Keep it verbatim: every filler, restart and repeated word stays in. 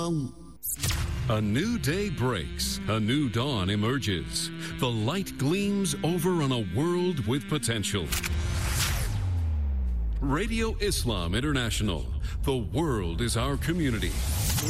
Islam. A new day breaks, a new dawn emerges. The light gleams over on a world with potential. Radio Islam International. The world is our community.